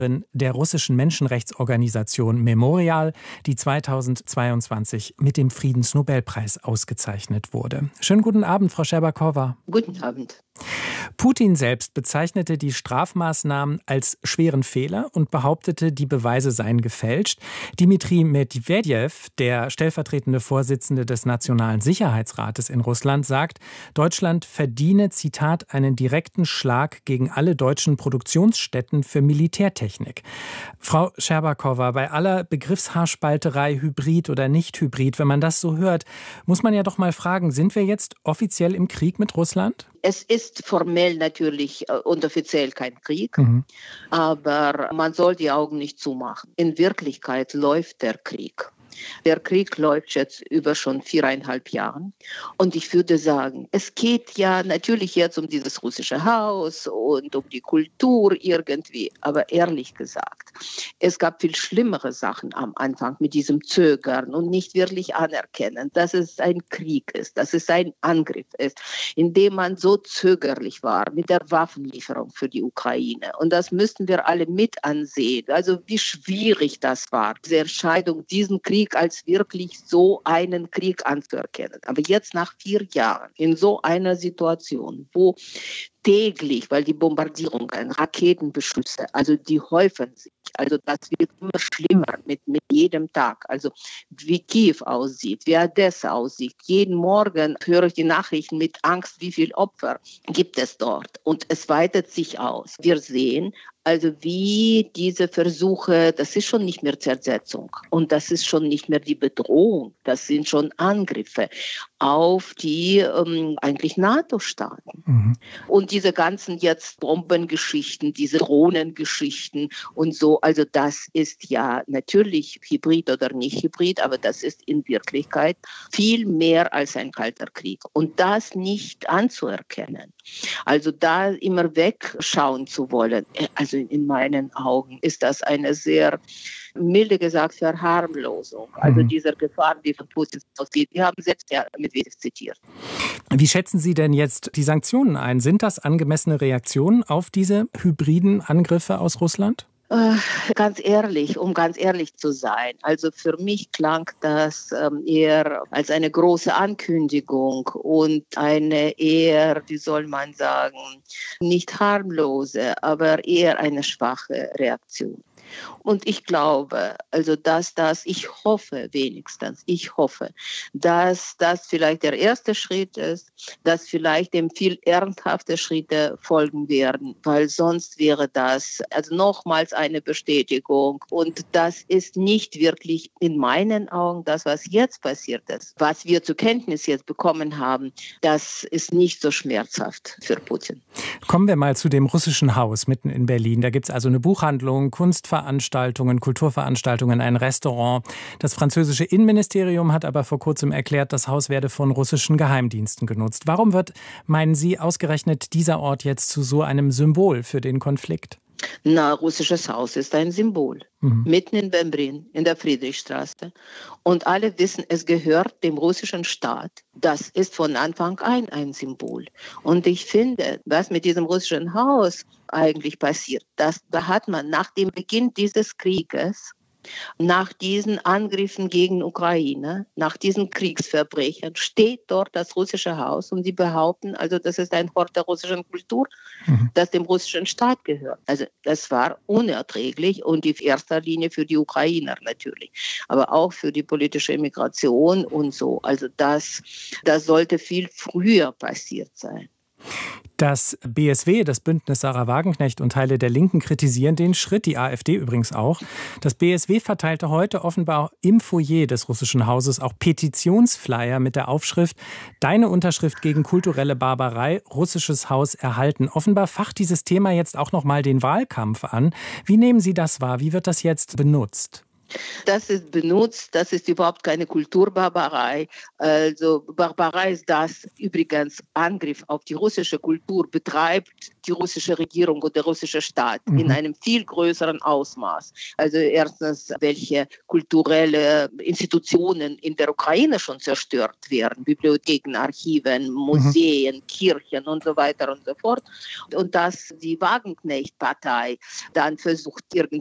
der russischen Menschenrechtsorganisation Memorial, die 2022 mit dem Friedensnobelpreis ausgezeichnet wurde. Schönen guten Abend, Frau Scherbakowa. Guten Abend. Putin selbst bezeichnete die Strafmaßnahmen als schweren Fehler und behauptete, die Beweise seien gefälscht. Dmitri Medvedev, der stellvertretende Vorsitzende des Nationalen Sicherheitsrates in Russland, sagt, Deutschland verdiene, Zitat, einen direkten Schlag gegen alle deutschen Produktionsstätten für Militärtechnik. Frau Scherbakowa, bei aller Begriffshaarspalterei, Hybrid oder nicht Hybrid, wenn man das so hört, muss man ja doch mal fragen, sind wir jetzt offiziell im Krieg mit Russland? Es ist formell natürlich und offiziell kein Krieg, aber man soll die Augen nicht zumachen. In Wirklichkeit läuft der Krieg. Der Krieg läuft jetzt über schon 4,5 Jahren. Und ich würde sagen, es geht ja natürlich jetzt um dieses russische Haus und um die Kultur irgendwie. Aber ehrlich gesagt, es gab viel schlimmere Sachen am Anfang mit diesem Zögern und nicht wirklich anerkennen, dass es ein Krieg ist, dass es ein Angriff ist, in dem man so zögerlich war mit der Waffenlieferung für die Ukraine. Und das müssten wir alle mit ansehen. Also wie schwierig das war, diese Entscheidung, diesen Krieg als wirklich so einen Krieg anzuerkennen. Aber jetzt nach 4 Jahren in so einer Situation, wo täglich, weil die Bombardierungen, Raketenbeschüsse, also die häufen sich. Also das wird immer schlimmer mit jedem Tag. Also wie Kiew aussieht, wie Odessa aussieht. Jeden Morgen höre ich die Nachrichten mit Angst, wie viele Opfer gibt es dort. Und es weitet sich aus. Wir sehen also wie diese Versuche, das ist schon nicht mehr Zersetzung und das ist schon nicht mehr die Bedrohung, das sind schon Angriffe auf die eigentlich NATO-Staaten. Und diese ganzen jetzt Bombengeschichten, diese Drohnengeschichten und so, also das ist ja natürlich Hybrid oder nicht Hybrid, aber das ist in Wirklichkeit viel mehr als ein kalter Krieg. Und das nicht anzuerkennen, also da immer wegschauen zu wollen, also in meinen Augen ist das eine sehr, milde gesagt, Verharmlosung. Also dieser Gefahr, die von Putin ausgeht. Wir haben selbst ja Medvedev zitiert. Wie schätzen Sie denn jetzt die Sanktionen ein? Sind das angemessene Reaktionen auf diese hybriden Angriffe aus Russland? Ganz ehrlich, um ganz ehrlich zu sein, also für mich klang das eher als eine große Ankündigung und eine eher, wie soll man sagen, nicht harmlose, aber eher eine schwache Reaktion. Und ich glaube, also ich hoffe, dass das vielleicht der erste Schritt ist, dass vielleicht dem viel ernsthafte Schritte folgen werden, weil sonst wäre das also nochmals eine Bestätigung. Und das ist nicht wirklich in meinen Augen das, was jetzt passiert ist. Was wir zur Kenntnis jetzt bekommen haben, das ist nicht so schmerzhaft für Putin. Kommen wir mal zu dem russischen Haus mitten in Berlin. Da gibt es also eine Buchhandlung, Kunstveranstaltungen, Kulturveranstaltungen, ein Restaurant. Das französische Innenministerium hat aber vor kurzem erklärt, das Haus werde von russischen Geheimdiensten genutzt. Warum wird, meinen Sie, ausgerechnet dieser Ort jetzt zu so einem Symbol für den Konflikt? Na, russisches Haus ist ein Symbol. Mitten in Berlin, in der Friedrichstraße. Und alle wissen, es gehört dem russischen Staat. Das ist von Anfang an ein Symbol. Und ich finde, was mit diesem russischen Haus eigentlich passiert, da hat man nach dem Beginn dieses Krieges, nach diesen Angriffen gegen Ukraine, nach diesen Kriegsverbrechen, steht dort das russische Haus und die behaupten, also das ist ein Hort der russischen Kultur, das dem russischen Staat gehört. Also das war unerträglich und in erster Linie für die Ukrainer natürlich, aber auch für die politische Migration und so. Also das sollte viel früher passiert sein. Das BSW, das Bündnis Sarah Wagenknecht und Teile der Linken kritisieren den Schritt, die AfD übrigens auch. Das BSW verteilte heute offenbar im Foyer des russischen Hauses auch Petitionsflyer mit der Aufschrift „Deine Unterschrift gegen kulturelle Barbarei, russisches Haus erhalten". Offenbar facht dieses Thema jetzt auch noch mal den Wahlkampf an. Wie nehmen Sie das wahr? Wie wird das jetzt benutzt? Das ist benutzt, das ist überhaupt keine Kulturbarbarei. Also Barbarei ist das übrigens Angriff auf die russische Kultur betreibt die russische Regierung und der russische Staat in einem viel größeren Ausmaß. Also erstens, welche kulturelle Institutionen in der Ukraine schon zerstört werden, Bibliotheken, Archiven, Museen, Kirchen und so weiter und so fort. Und dass die Wagenknecht-Partei dann versucht, irgendwie